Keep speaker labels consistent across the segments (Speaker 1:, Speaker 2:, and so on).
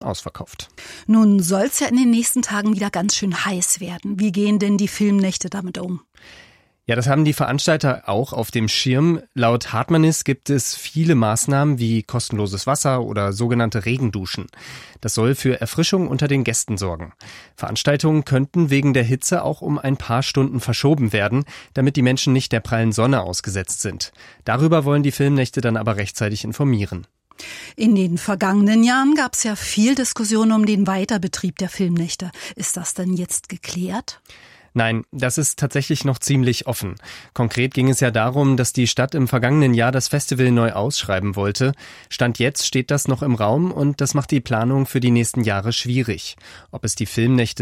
Speaker 1: ausverkauft.
Speaker 2: Nun soll es ja in den nächsten Tagen wieder ganz schön heiß werden. Wie gehen denn die Filmnächte damit um?
Speaker 1: Ja, das haben die Veranstalter auch auf dem Schirm. Laut Hartmannis gibt es viele Maßnahmen wie kostenloses Wasser oder sogenannte Regenduschen. Das soll für Erfrischung unter den Gästen sorgen. Veranstaltungen könnten wegen der Hitze auch um ein paar Stunden verschoben werden, damit die Menschen nicht der prallen Sonne ausgesetzt sind. Darüber wollen die Filmnächte dann aber rechtzeitig informieren.
Speaker 2: In den vergangenen Jahren gab es ja viel Diskussion um den Weiterbetrieb der Filmnächte. Ist das denn jetzt geklärt?
Speaker 1: Nein, das ist tatsächlich noch ziemlich offen. Konkret ging es ja darum, dass die Stadt im vergangenen Jahr das Festival neu ausschreiben wollte. Stand jetzt steht das noch im Raum und das macht die Planung für die nächsten Jahre schwierig. Ob es die Filmnächte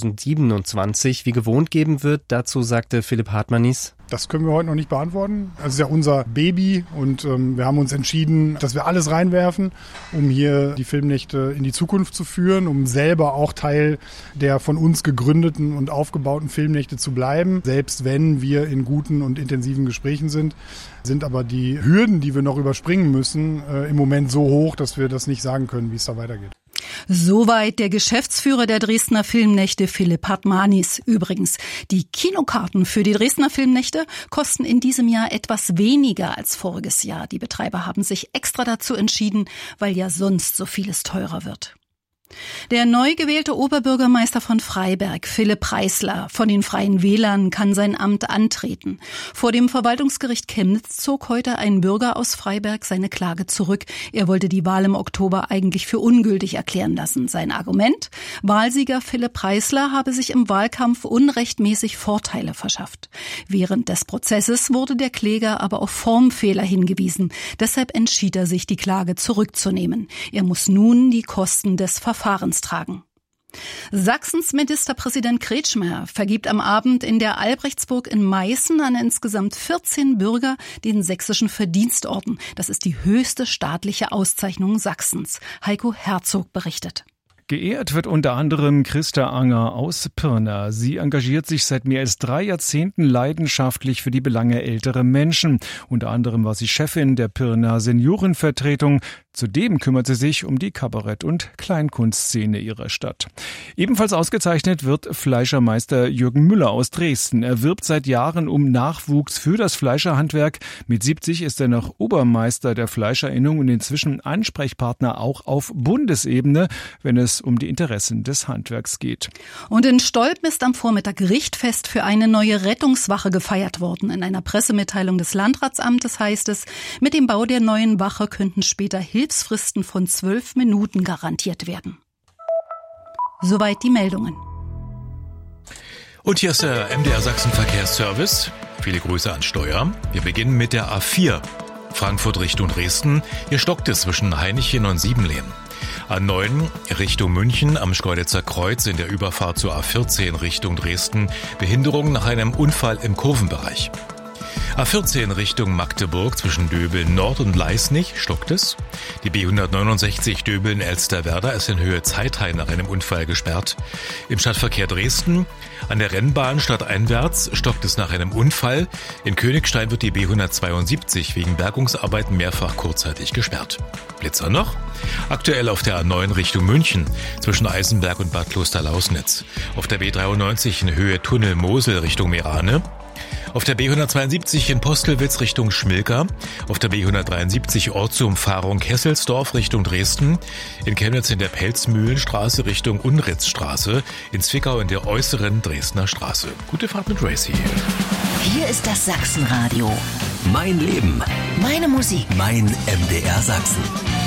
Speaker 1: 2027 wie gewohnt geben wird, dazu sagte Philipp Hartmannis:
Speaker 3: Das können wir heute noch nicht beantworten. Das ist ja unser Baby und wir haben uns entschieden, dass wir alles reinwerfen, um hier die Filmnächte in die Zukunft zu führen, um selber auch Teil der von uns gegründeten und aufgebauten Filmnächte zu bleiben. Selbst wenn wir in guten und intensiven Gesprächen sind aber die Hürden, die wir noch überspringen müssen, im Moment so hoch, dass wir das nicht sagen können, wie es da weitergeht.
Speaker 2: Soweit der Geschäftsführer der Dresdner Filmnächte, Philipp Hartmannis. Übrigens, die Kinokarten für die Dresdner Filmnächte kosten in diesem Jahr etwas weniger als voriges Jahr. Die Betreiber haben sich extra dazu entschieden, weil ja sonst so vieles teurer wird. Der neu gewählte Oberbürgermeister von Freiberg, Philipp Preisler von den Freien Wählern, kann sein Amt antreten. Vor dem Verwaltungsgericht Chemnitz zog heute ein Bürger aus Freiberg seine Klage zurück. Er wollte die Wahl im Oktober eigentlich für ungültig erklären lassen. Sein Argument: Wahlsieger Philipp Preisler habe sich im Wahlkampf unrechtmäßig Vorteile verschafft. Während des Prozesses wurde der Kläger aber auf Formfehler hingewiesen. Deshalb entschied er sich, die Klage zurückzunehmen. Er muss nun die Kosten des Verfahrens tragen. Sachsens Ministerpräsident Kretschmer vergibt am Abend in der Albrechtsburg in Meißen an insgesamt 14 Bürger den Sächsischen Verdienstorden. Das ist die höchste staatliche Auszeichnung Sachsens. Heiko Herzog berichtet.
Speaker 4: Geehrt wird unter anderem Christa Anger aus Pirna. Sie engagiert sich seit mehr als 3 Jahrzehnten leidenschaftlich für die Belange älterer Menschen. Unter anderem war sie Chefin der Pirna Seniorenvertretung. Zudem kümmert sie sich um die Kabarett- und Kleinkunstszene ihrer Stadt. Ebenfalls ausgezeichnet wird Fleischermeister Jürgen Müller aus Dresden. Er wirbt seit Jahren um Nachwuchs für das Fleischerhandwerk. Mit 70 ist er noch Obermeister der Fleischerinnung und inzwischen Ansprechpartner auch auf Bundesebene, wenn es um die Interessen des Handwerks geht.
Speaker 2: Und in Stolpen ist am Vormittag Richtfest für eine neue Rettungswache gefeiert worden. In einer Pressemitteilung des Landratsamtes heißt es, mit dem Bau der neuen Wache könnten später Hilfsfristen von 12 Minuten garantiert werden. Soweit die Meldungen.
Speaker 5: Und hier ist der MDR Sachsen Verkehrsservice. Viele Grüße an Steuer. Wir beginnen mit der A4. Frankfurt Richtung Dresden. Hier stockt es zwischen Hainichen und Siebenlehen. A9 Richtung München am Schkeuditzer Kreuz in der Überfahrt zur A14 Richtung Dresden. Behinderung nach einem Unfall im Kurvenbereich. A14 Richtung Magdeburg zwischen Döbeln Nord und Leisnig stockt es. Die B169 Döbeln-Elsterwerda ist in Höhe Zeithain nach einem Unfall gesperrt. Im Stadtverkehr Dresden an der Rennbahn stadteinwärts stockt es nach einem Unfall. In Königstein wird die B172 wegen Bergungsarbeiten mehrfach kurzzeitig gesperrt. Blitzer noch? Aktuell auf der A9 Richtung München zwischen Eisenberg und Bad Klosterlausnitz. Auf der B93 in Höhe Tunnel Mosel Richtung Merane. Auf der B172 in Postelwitz Richtung Schmilka, auf der B173 Ortsumfahrung Kesselsdorf Richtung Dresden, in Chemnitz in der Pelzmühlenstraße Richtung Unritzstraße, in Zwickau in der äußeren Dresdner Straße. Gute Fahrt mit Racy.
Speaker 6: Hier ist das Sachsenradio.
Speaker 7: Mein Leben.
Speaker 6: Meine Musik.
Speaker 7: Mein MDR Sachsen.